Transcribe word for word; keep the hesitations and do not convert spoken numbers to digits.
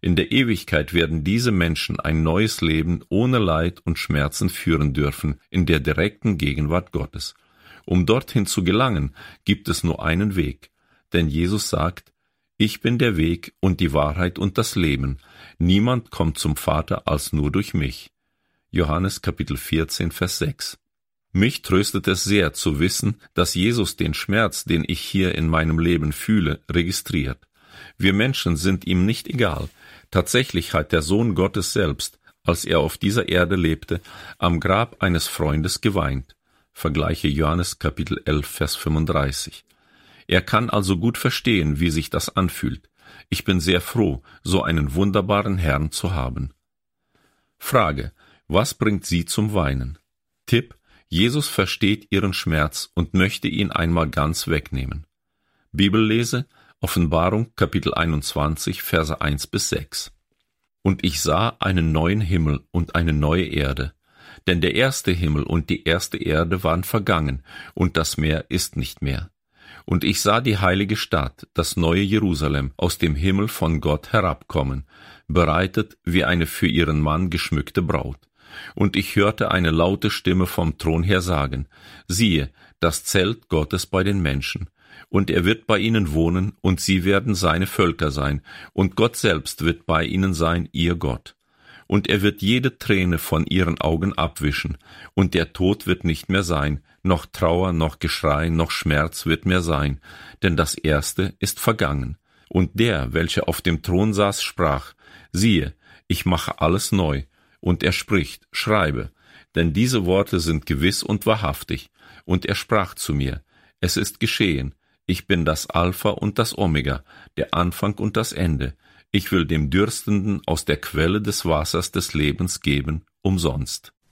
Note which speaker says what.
Speaker 1: In der Ewigkeit werden diese Menschen ein neues Leben ohne Leid und Schmerzen führen dürfen, in der direkten Gegenwart Gottes. Um dorthin zu gelangen, gibt es nur einen Weg, denn Jesus sagt: Ich bin der Weg und die Wahrheit und das Leben. Niemand kommt zum Vater als nur durch mich. Johannes Kapitel vierzehn, Vers sechs. Mich tröstet es sehr zu wissen, dass Jesus den Schmerz, den ich hier in meinem Leben fühle, registriert. Wir Menschen sind ihm nicht egal. Tatsächlich hat der Sohn Gottes selbst, als er auf dieser Erde lebte, am Grab eines Freundes geweint. Vergleiche Johannes Kapitel elf, Vers fünfunddreißig. Er kann also gut verstehen, wie sich das anfühlt. Ich bin sehr froh, so einen wunderbaren Herrn zu haben. Frage: Was bringt Sie zum Weinen? Tipp: Jesus versteht Ihren Schmerz und möchte ihn einmal ganz wegnehmen. Bibellese: Offenbarung Kapitel einundzwanzig, Verse eins bis sechs. Und ich sah einen neuen Himmel und eine neue Erde, denn der erste Himmel und die erste Erde waren vergangen, und das Meer ist nicht mehr. Und ich sah die heilige Stadt, das neue Jerusalem, aus dem Himmel von Gott herabkommen, bereitet wie eine für ihren Mann geschmückte Braut. Und ich hörte eine laute Stimme vom Thron her sagen: Siehe, das Zelt Gottes bei den Menschen. Und er wird bei ihnen wohnen, und sie werden seine Völker sein, und Gott selbst wird bei ihnen sein, ihr Gott. Und er wird jede Träne von ihren Augen abwischen, und der Tod wird nicht mehr sein, noch Trauer, noch Geschrei, noch Schmerz wird mehr sein, denn das Erste ist vergangen. Und der, welcher auf dem Thron saß, sprach: Siehe, ich mache alles neu. Und er spricht: Schreibe, denn diese Worte sind gewiss und wahrhaftig. Und er sprach zu mir: Es ist geschehen. Ich bin das Alpha und das Omega, der Anfang und das Ende. Ich will dem Dürstenden aus der Quelle des Wassers des Lebens geben, umsonst.